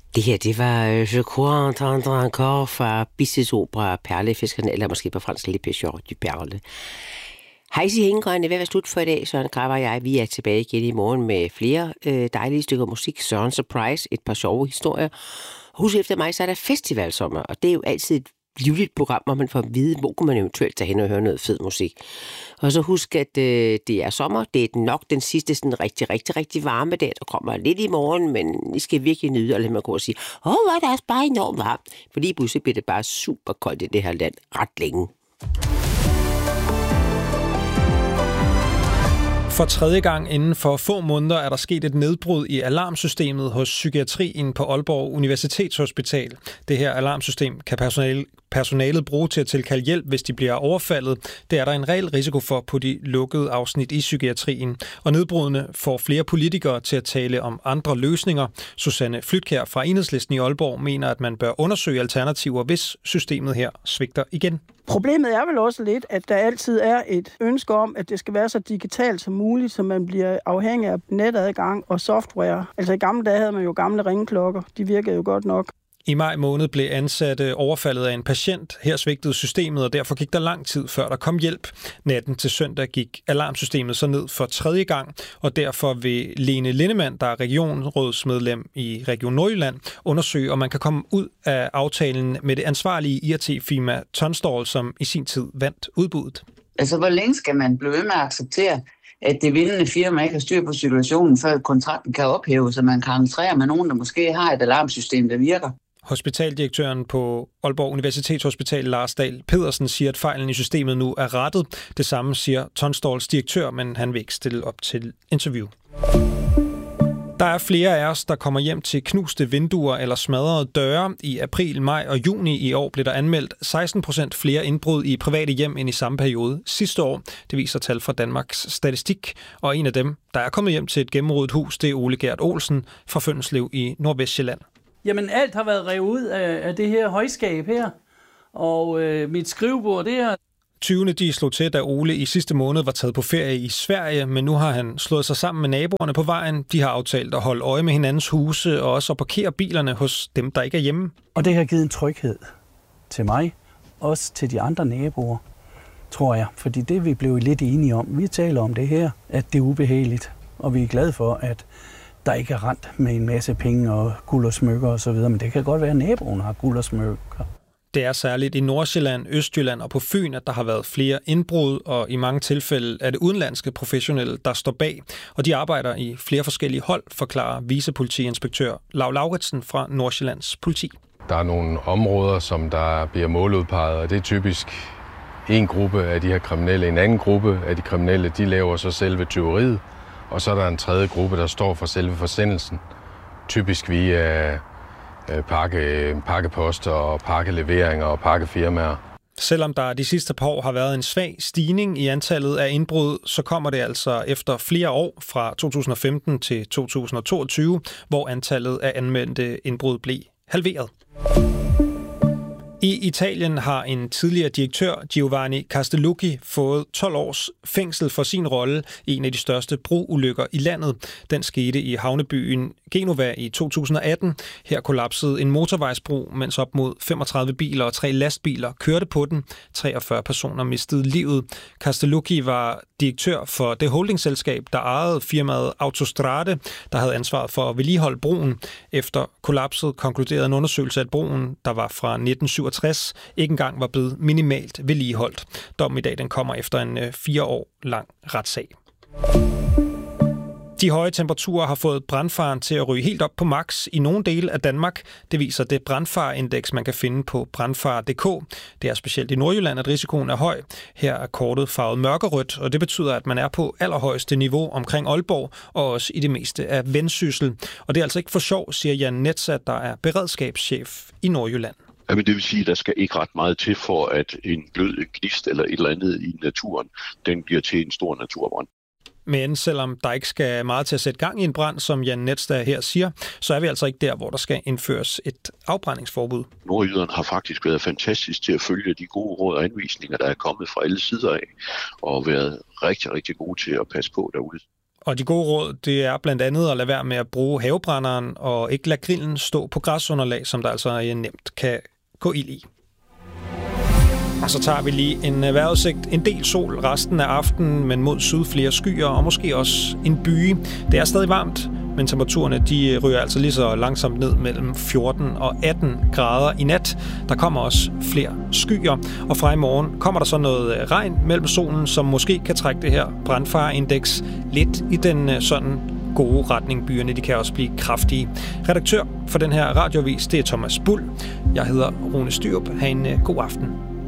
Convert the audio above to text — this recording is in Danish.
Det her, det var Je crois entendre encore fra Bizets opera Perlefiskerne, eller måske på fransk Le Pêcheur du Perle. Hejsi Hænggrøn, det vil være slut for i dag. Søren Krabbe og jeg, vi er tilbage igen i morgen med flere dejlige stykker musik. Søren Surprise, et par sjove historier. Husk efter mig, så er der festivalsommer, og det er jo altid et livligt program, hvor man får at vide, hvor kunne man eventuelt tage hen og høre noget fed musik. Og så husk, at det er sommer. Det er nok den sidste sådan rigtig varme dag. Der kommer lidt i morgen, men I skal virkelig nyde, og lade mig gå og sige, hvor er det også bare enormt varmt. Fordi pludselig bliver det bare super koldt i det her land ret længe. For tredje gang inden for få måneder er der sket et nedbrud i alarmsystemet hos psykiatrien på Aalborg Universitetshospital. Det her alarmsystem kan personalet bruge til at tilkalde hjælp, hvis de bliver overfaldet. Det er der en reel risiko for på de lukkede afsnit i psykiatrien. Og nedbrudene får flere politikere til at tale om andre løsninger. Susanne Flytkjær fra Enhedslisten i Aalborg mener, at man bør undersøge alternativer, hvis systemet her svigter igen. Problemet er vel også lidt, at der altid er et ønske om, at det skal være så digitalt som muligt, så man bliver afhængig af netadgang og software. Altså i gamle dage havde man jo gamle ringeklokker. De virkede jo godt nok. I maj måned blev ansatte overfaldet af en patient. Her svigtede systemet, og derfor gik der lang tid, før der kom hjælp. Natten til søndag gik alarmsystemet så ned for tredje gang, og derfor vil Lene Lindemann, der er regionsrådsmedlem i Region Nordjylland, undersøge, om man kan komme ud af aftalen med det ansvarlige IT-firma Tunstall, som i sin tid vandt udbuddet. Altså, hvor længe skal man blive ved med at acceptere, at det vindende firma ikke har styr på situationen, før kontrakten kan ophæves, så man kan entrere med nogen, der måske har et alarmsystem, der virker? Hospitaldirektøren på Aalborg Universitetshospital, Lars Dahl Pedersen, siger, at fejlen i systemet nu er rettet. Det samme siger Tunstalls direktør, men han vil ikke stille op til interview. Der er flere af os, der kommer hjem til knuste vinduer eller smadrede døre. I april, maj og juni i år blev der anmeldt 16% flere indbrud i private hjem end i samme periode sidste år. Det viser tal fra Danmarks Statistik. Og en af dem, der er kommet hjem til et gennemrodet hus, det er Ole Gert Olsen fra Fønslev i Nordvestjylland. Jamen alt har været revet ud af det her højskab her, og mit skrivebord der. 20. de slog til, da Ole i sidste måned var taget på ferie i Sverige, men nu har han slået sig sammen med naboerne på vejen. De har aftalt at holde øje med hinandens huse og også at parkere bilerne hos dem, der ikke er hjemme. Og det har givet en tryghed til mig, også til de andre naboer, tror jeg. Fordi det vi blev lidt enige om, vi taler om det her, at det er ubehageligt, og vi er glade for, at der ikke er rent med en masse penge og guld og smykker osv., men det kan godt være, at naboen har guld og smykker. Det er særligt i Nordsjælland, Østjylland og på Fyn, at der har været flere indbrud, og i mange tilfælde er det udenlandske professionelle, der står bag. Og de arbejder i flere forskellige hold, forklarer vicepolitiinspektør Lau Lauritsen fra Nordsjællands politi. Der er nogle områder, som der bliver måludpeget, og det er typisk en gruppe af de her kriminelle. En anden gruppe af de kriminelle, de laver så selve tyveriet, og så er der en tredje gruppe, der står for selve forsendelsen. Typisk via pakkeposter og pakkeleveringer og pakkefirmaer. Selvom der de sidste par år har været en svag stigning i antallet af indbrud, så kommer det altså efter flere år fra 2015 til 2022, hvor antallet af anmeldte indbrud blev halveret. I Italien har en tidligere direktør, Giovanni Castellucci, fået 12 års fængsel for sin rolle i en af de største broulykker i landet. Den skete i havnebyen Genova i 2018. Her kollapsede en motorvejsbro, mens op mod 35 biler og 3 lastbiler kørte på den. 43 personer mistede livet. Castellucci var direktør for det holdingselskab, der ejede firmaet Autostrade, der havde ansvaret for at vedligeholde broen. Efter kollapset konkluderede en undersøgelse, at broen, der var fra 1967, ikke engang var blevet minimalt vedligeholdt. Dommen i dag den kommer efter en 4 år lang retssag. De høje temperaturer har fået brandfaren til at ryge helt op på max i nogle dele af Danmark. Det viser det brandfarindeks, man kan finde på brandfar.dk. Det er specielt i Nordjylland, at risikoen er høj. Her er kortet farvet mørkerødt, og det betyder, at man er på allerhøjeste niveau omkring Aalborg og også i det meste af Vendsyssel. Og det er altså ikke for sjov, siger Jan Netzat, der er beredskabschef i Nordjylland. Jamen, det vil sige, at der skal ikke ret meget til for, at en blød gnist eller et eller andet i naturen, den bliver til en stor naturbrand. Men selvom der ikke skal meget til at sætte gang i en brand, som Jan Netzat her siger, så er vi altså ikke der, hvor der skal indføres et afbrændingsforbud. Nordjyderne har faktisk været fantastisk til at følge de gode råd og anvisninger, der er kommet fra alle sider af, og været rigtig, rigtig gode til at passe på derude. Og de gode råd, det er blandt andet at lade være med at bruge havebrænderen og ikke lade grillen stå på græsunderlag, som der altså nemt kan gå ild i. Og så tager vi lige en vejrudsigt. En del sol resten af aftenen, men mod syd flere skyer og måske også en byge. Det er stadig varmt, men temperaturerne de ryger altså lige så langsomt ned mellem 14 og 18 grader i nat. Der kommer også flere skyer, og fra i morgen kommer der så noget regn mellem solen, som måske kan trække det her brandfareindeks lidt i den sådan gode retning. Byerne de kan også blive kraftige. Redaktør for den her radioavis, det er Thomas Bull. Jeg hedder Rune Styrup. Ha' en god aften.